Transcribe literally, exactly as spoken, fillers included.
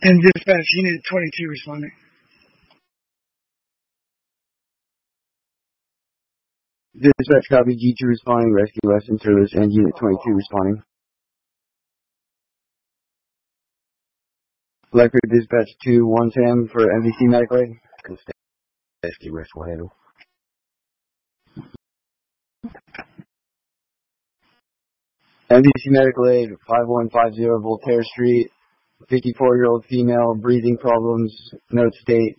And dispatch, Unit twenty-two responding. Dispatch copy, G two responding, rescue less in service, and Unit twenty-two responding. Electric dispatch two one ten for M V C medical aid. Rescue West will handle. M V C medical aid, five one five zero Voltaire Street, fifty-four-year-old female, breathing problems, note state,